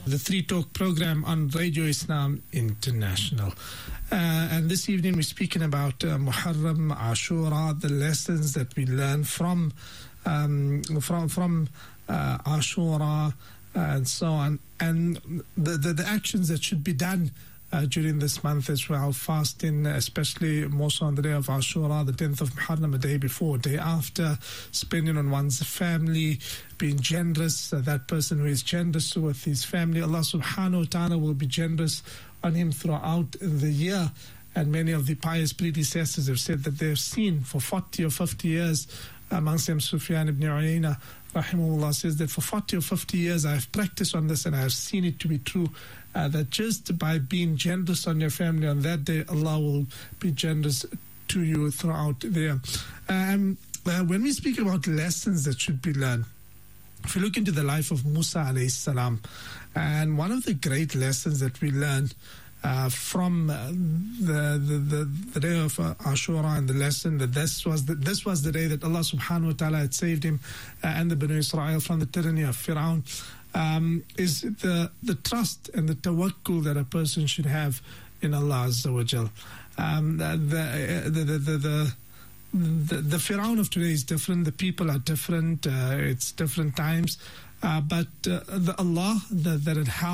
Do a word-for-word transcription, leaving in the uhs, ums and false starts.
the Three Talk program on Radio Islam International. Uh, and this evening we're speaking about uh, Muharram, Ashura, the lessons that we learn from um, from from uh, Ashura and so on, and the, the the actions that should be done Uh, during this month as well, fasting, especially more so on the day of Ashura, the tenth of Muharram, a day before, day after, spending on one's family, being generous. Uh, that person who is generous with his family, Allah subhanahu wa ta'ala will be generous on him throughout the year. And many of the pious predecessors have said that they've seen for forty or fifty years, amongst them Sufyan ibn Uyayna, rahimahullah, says that for forty or fifty years I have practiced on this and I have seen it to be true, uh, that just by being generous on your family on that day, Allah will be generous to you throughout the year. Um, uh, when we speak about lessons that should be learned, if you look into the life of Musa alayhi salam, and one of the great lessons that we learned Uh, from uh, the, the the the day of uh, Ashura, and the lesson that this was the, this was the day that Allah subhanahu wa ta'ala had saved him uh, and the Banu Israel from the tyranny of Fir'aun, um, is the the trust and the tawakkul that a person should have in Allah Azza wa Jal. Um, the, the, the, the, the The, the Fir'aun of today is different. The people are different. Uh, it's different times. Uh, but uh, the Allah that, that it